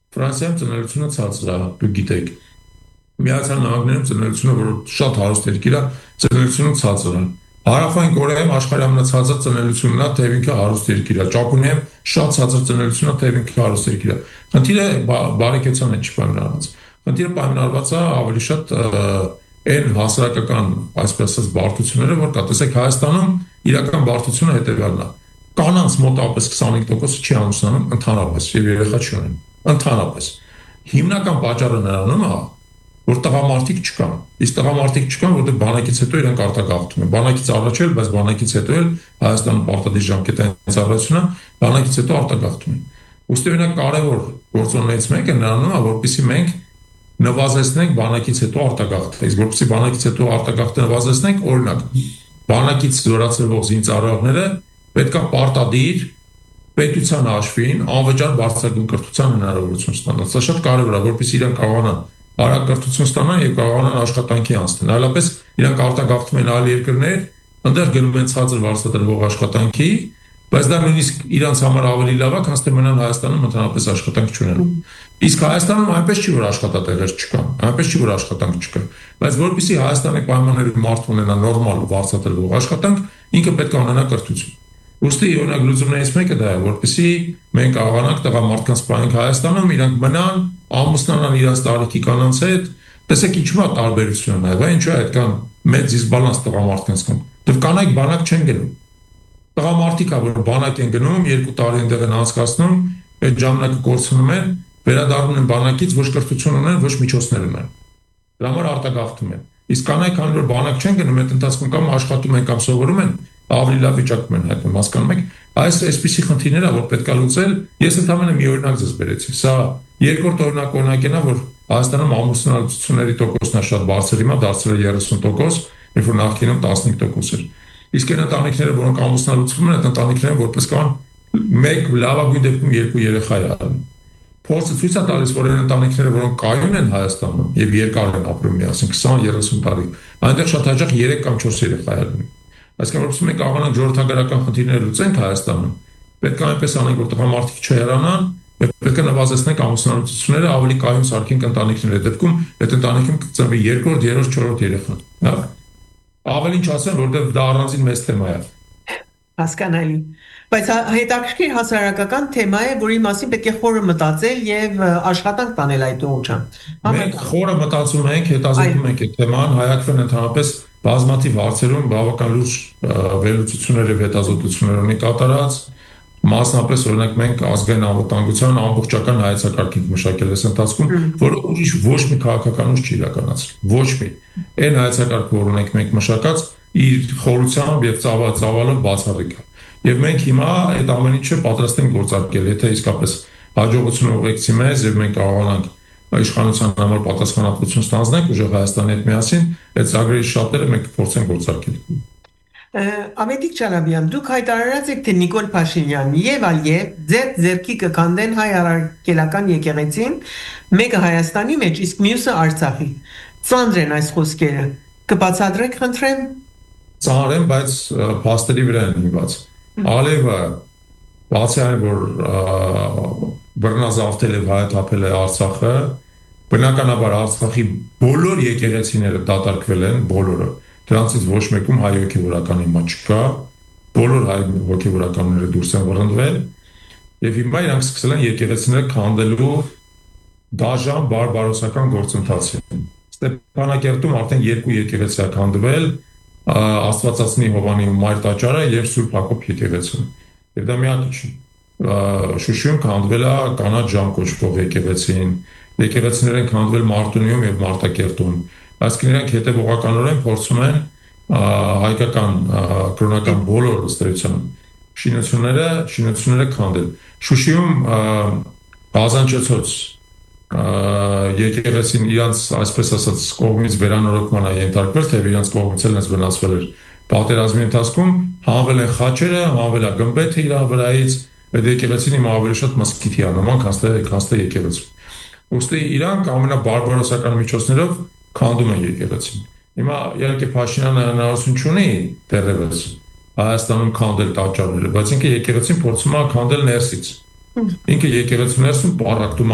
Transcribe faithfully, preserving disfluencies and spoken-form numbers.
Ֆրանսիայում ծնելիությունը ցածր է, դուք գիտեք։ Միացյալ Նահանգներում ծնելիությունը, որ շատ հարուստ երկիր է, ծնելիությունը ցածր է։ Հարավային Կորեայում աշխարհի ամենացածր ծնելիությունն է, թեև ինքը հարուստ երկիր է։ Ճապոնիայում շատ ցածր ծնելիություն է, թեև ինքը հարուստ երկիր է։ Խնդիրը բարեկեցության հետ չի պայմանավորված։ Խնդիրը պայմանավորված է ավելի շատ այն հասարակական, այսպես ասած, բարդությունները, որ կա։ Տեսեք, Հայաստանում իրական բարդությունը հետևյալն է։ Կանանց մոտավորապես քսանհինգ տոկոսը չի ամուսնանում ընդհանրապես եւ երեխա չունեն։ Ընդհանրապես։ Հիմնական պատճառը նրանում է, որ տղամարդիկ չկան։ Իսկ տղամարդիկ չկան, որտեղ բանակից հետո իրենք արտագաղթում են։ Բանակից առաջ էլ, բայց բանակից հետո էլ Հայաստանում պարտադիր ժամկետային ծառայությունը, բանակից հետո արտագաղթում են։ Ուստի օրինակ կարևոր գործոններից մեկը նրանում է, որպեսզի մենք նվազեցնենք բանակից հետո արտագաղթը։ Իսկ որպեսզի բանակից հետո արտագաղթը նվազեցնենք, օրինակ, բանակից զորացրվող զինծառայողները պետք է պարտադիր պետության հաշվին անվճար բարձրագույն կրթության հնարավորություն ստանան։ Սա շատ կարևոր է, որպեսզի իրենք կարողանան արագ կրթություն ստանան եւ կարողանան աշխատանքի անցնել։ Այլապես իրանք արտագաղթում են այլ երկրներ, այնտեղ գնում են ցածր վարձատրվող աշխատանքի, բայց դա նույնիսկ իրանց համար ավելի լավ է, քան թե մնան Հայաստանում ընդհանրապես աշխատանք չունենան։ Իսկ Հայաստանում այնպես չի, որ աշխատատեղեր չկան, այնպես չի, որ աշխատանք չկա, բայց որpեսզի Հայաստանի պայմաններում մարդ ունենա նորմալ վարձատրվող աշխատանք, ինքը պետք է ունենա կրթություն։ Ուստի օրինակ լուծումներից մեկը դա է, որպեսզի մենք կարողանանք տղամարդկանց սպանենք Հայաստանում, իրանք մնան, ամուսնանան իրաց տարիքի կանանց հետ, տեսեք ինչու է տարբերությունը, այո, ինչու է այդքան մեծ դիսբալանս տղամարդկանց կան։ Դեռ կանայք բանակ չեն գնում։ Տղամարդիկ է, որ բանակ են գնում, երկու տարի այնտեղ են անցկացնում, այդ ժամանակը կորցնում են, վերադառնում են բանակից, ոչ կրթություն ունեն, ոչ միջոցներ ունեն։ Դրա համար արտագաղթում են։ Իսկ կանայք, քանի որ բանակ չեն գնում, այդ ընթացքում կամ աշխատում են կամ սովորում են, ավելի լավ վիճակում են հայտնվում, հասկանում եք։ Այս այսպիսի խնդիրներ է, որ պետք է լուծել։ Ես ընդհանրապես մի օրինակ ձեզ բերեցի։ Սա երկրորդ օրինակ օրինակն է, որ Հայաստանում ամուսնալուծությունների տոկոսն է շատ բարձր, հիմա դարձել է երեսուն տոկոս, երբ որ նախկինում տասնհինգ տոկոս էր։ Իսկ այն ընտանիքները, որոնք ամուսնալուծվում են, այդ ընտանիքները որպես կան մեկ լավագույն դեպքում երկու երեխա է անում։ Փորձը ցույց է տալիս, որ այն ընտանիքները, որոնք կայուն են Հայաստանում եւ երկար են ապրում միասին քսան երեսուն տարի, այնտեղ շատ հաճախ երեք կամ չորս երեխա է անում։ Այսինքն, որպես մենք կարողանանք ժողովրդական խնդիրները լուծենք Հայաստանում, պետք է այնպես անենք, որ տղամարդիկ չհեռանան, եւ պետք է նվազեցնենք ամուսնալուծությունները, ավելի կայուն սարքենք ընտանիքների դեպքում, այդ ընտանիքում կծնվի երկրորդ, երրորդ, չորրորդ երեխան։ Հա։ Ավելի ինչ ասեմ, որտեղ դա առանձին մեծ թեմա է։ Հասկանալի։ Բայց հետաքրքիր հասարակական թեմա է, որի մասին պետք է խորը մտածել եւ աշխատանք տանել այդ ուղղությամբ։ Մենք խորը մտածում ենք, հետազոտում ենք այդ թեման, հայակվեն ընդհանրապես բազմաթիվ հարցերում բավական լուրջ վերլուծություններ եւ հետազոտություններ ունի կատարած, մասնապես օրինակ մենք ազգային անվտանգության ամբողջական հայեցակարգ ենք մշակել այս ընթացքում, որը ուրիշ ոչ մի քաղաքական ուժ չի իրականացրել, ոչ մի։ Այն հայեցակարգը, որ ունենք մենք մշակած, իր խորությամբ եւ ծավալով բացառիկ է։ Եվ մենք հիմա այդ ամեն ինչը պատրաստ ենք գործարկել, եթե իսկապես հաջողություն ուղեկցի մեզ եւ մենք կարողանանք իշխանության համար պատասխանատվություն ստանձնենք ուժեղ Հայաստանի հետ միասին, այդ ծրագրերի շատերը մենք փորձենք գործարկել։ Ամետիկ Չալաբյան, դուք հայտարարած եք, թե Նիկոլ Փաշինյանն եւ Ալիև ձեր ձերքի կքանդեն հայ առաքելական եկեղեցին, մեկը Հայաստանի մեջ, իսկ մյուսը Արցախի։ Ծանր են այս խոսքերը։ Կբացատրեք, խնդրեմ։ Ծանր են, բայց փաստերի վրա են հիմնված։ Ալիևը բացի այն, որ բռնազավթել եւ հայթափել է Արցախը, բնականաբար Արցախի բոլոր եկեղեցիները դատարկվել են, բոլորը։ Դրանցից ոչ մեկում հայ հոգևորական հիմա չկա, բոլոր հայ հոգևորականները դուրս են վռնդվել, եւ հիմա իրանք սկսել են եկեղեցիները քանդելու դաժան բարբարոսական գործընթացին։ Ստեփանակերտում արդեն երկու եկեղեցի է քանդվել, Աստվածածնի Հովանի Մայր տաճարը եւ Սուրբ Հակոբ եկեղեցին։ Եվ դա միակ չի։ Շուշիում քանդվել է կանաչ ժամ կոչվող եկեղեցին, եկեղեցիներ են քանդվել Մարտունիում եւ Մարտակերտում։ Այսինքն իրանք հետևողականորեն փորձում են հայկական կրոնական բոլոր ըստերության շինությունները, շինությունները քանդել։ Շուշիում բազանչեցոց եկեղեցին իրանց այսպես ասած կողմից վերանորոգման է ենթարկվել, թե իրանց կողմից էլ ես վնասվել էր պատերազմի ընթացքում, հանվել են խաչերը, հանվել է գմբեթը իր վրայից, այդ եկեղեցին հիմա ավելի շատ մսկիթի է նման, քան թե եկեղեցու։ Ուստի իրանք ամենաբարբարոսական միջոցներով քանդում են եկեղեցին։ Հիմա իհարկե Փաշինյանը հնարավորություն չունի դեռևս Հայաստանում քանդել տաճարները, բայց ինքը եկեղեցին փորձում է քանդել ներսից։ Ինքը եկեղեցու ներսում պարակտում